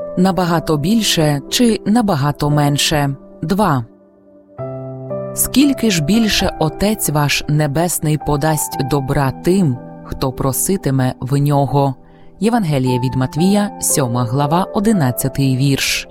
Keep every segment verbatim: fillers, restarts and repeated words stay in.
Набагато більше чи набагато менше? два. Скільки ж більше Отець ваш Небесний подасть добра тим, хто проситиме в нього? Євангеліє від Матвія, сьома глава, одинадцятий вірш.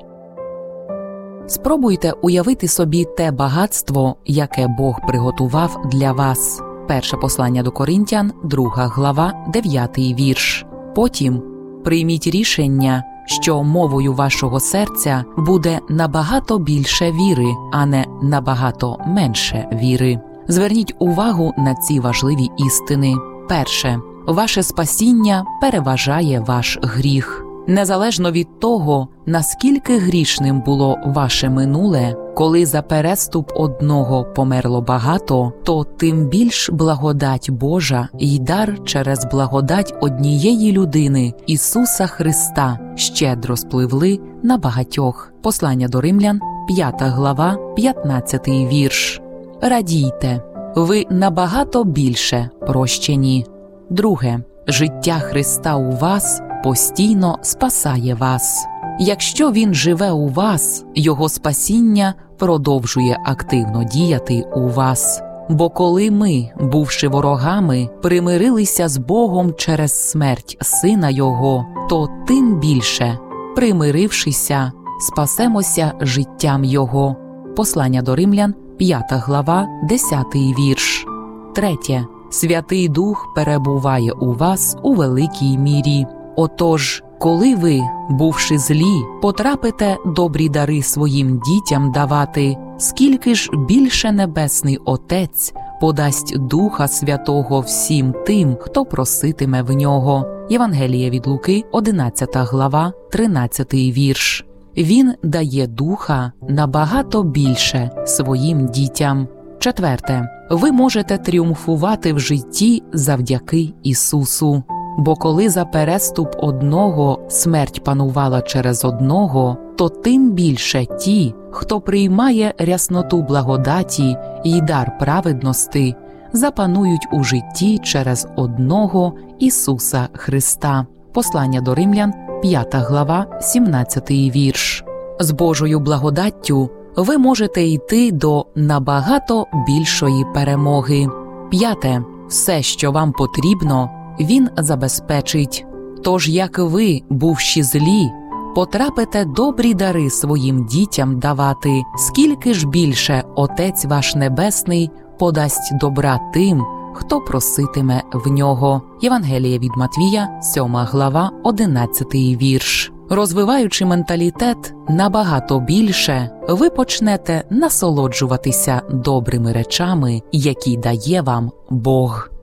Спробуйте уявити собі те багатство, яке Бог приготував для вас. Перше послання до Коринтян, друга глава, дев'ятий вірш. Потім прийміть рішення, що мовою вашого серця буде набагато більше віри, а не набагато менше віри. Зверніть увагу на ці важливі істини. Перше. Ваше спасіння переважає ваш гріх. Незалежно від того, наскільки грішним було ваше минуле, коли за переступ одного померло багато, то тим більш благодать Божа й дар через благодать однієї людини, Ісуса Христа, щедро спливли на багатьох. Послання до Римлян, п'ята глава, п'ятнадцятий вірш. Радійте, ви набагато більше прощені. Друге. Життя Христа у вас постійно спасає вас. Якщо Він живе у вас, Його спасіння продовжує активно діяти у вас. Бо коли ми, бувши ворогами, примирилися з Богом через смерть Сина Його, то тим більше, примирившися, спасемося життям Його. Послання до Римлян, п'ята глава, десятий вірш. Третє. Святий Дух перебуває у вас у великій мірі. Отож, коли ви, бувши злі, потрапите добрі дари своїм дітям давати, скільки ж більше Небесний Отець подасть Духа Святого всім тим, хто проситиме в Нього. Євангеліє від Луки, одинадцята глава, тринадцятий вірш. Він дає Духа набагато більше своїм дітям. Четверте. Ви можете тріумфувати в житті завдяки Ісусу. Бо коли за переступ одного смерть панувала через одного, то тим більше ті, хто приймає рясноту благодаті й дар праведності, запанують у житті через одного Ісуса Христа. Послання до Римлян, п'ята глава, сімнадцятий вірш. З Божою благодаттю ви можете йти до набагато більшої перемоги. П'яте. Все, що вам потрібно, Він забезпечить. Тож, як ви, бувши злі, потрапите добрі дари своїм дітям давати, скільки ж більше Отець ваш Небесний подасть добра тим, хто проситиме в Нього. Євангеліє від Матвія, сьома глава, одинадцятий вірш. Розвиваючи менталітет набагато більше, ви почнете насолоджуватися добрими речами, які дає вам Бог.